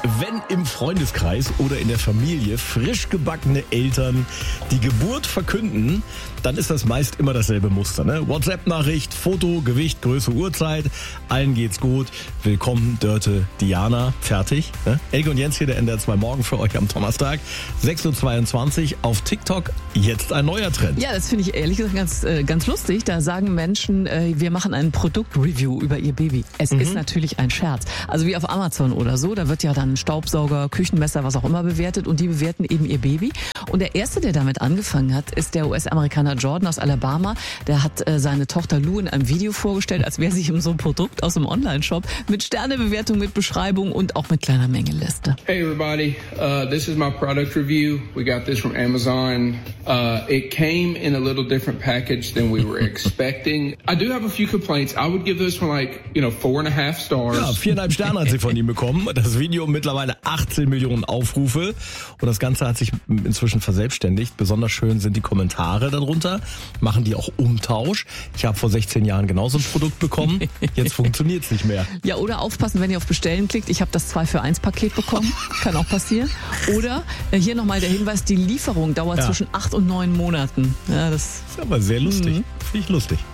Wenn im Freundeskreis oder in der Familie frisch gebackene Eltern die Geburt verkünden, dann ist das meist immer dasselbe Muster. Ne? WhatsApp-Nachricht, Foto, Gewicht, Größe, Uhrzeit. Allen geht's gut. Willkommen, Dörte, Diana. Fertig. Ne? Elke und Jens hier, der NDR 2 Morgen für euch am Donnerstag. 6.22 Uhr auf TikTok. Jetzt ein neuer Trend. Ja, das finde ich ehrlich gesagt ganz lustig. Da sagen Menschen, wir machen ein Produktreview über ihr Baby. Es ist natürlich ein Scherz. Also wie auf Amazon oder so. Da wird ja dann Staubsauger, Küchenmesser, was auch immer bewertet. Und die bewerten eben ihr Baby. Und der Erste, der damit angefangen hat, ist der US-Amerikaner Jordan aus Alabama. Der hat seine Tochter Lou in einem Video vorgestellt, als wäre sich um so ein Produkt aus dem Online-Shop mit Sternebewertung, mit Beschreibung und auch mit kleiner Mengeliste. Hey everybody, this is my product review. We got this from Amazon. It came in a little different package than we were expecting. I do have a few complaints. I would give this one 4.5 stars. Ja, 4,5 Sterne hat sie von ihm bekommen. Das Video mittlerweile 18 Millionen Aufrufe. Und das Ganze hat sich inzwischen verselbstständigt. Besonders schön sind die Kommentare darunter. Machen die auch Umtausch. Ich habe vor 16 Jahren genauso ein Produkt bekommen. Jetzt funktioniert es nicht mehr. Ja, oder aufpassen, wenn ihr auf Bestellen klickt. Ich habe das 2-für-1-Paket bekommen. Kann auch passieren. Oder hier nochmal der Hinweis, die Lieferung dauert zwischen 8 und 9 Monaten. Ja, das ist aber sehr lustig. Finde ich lustig.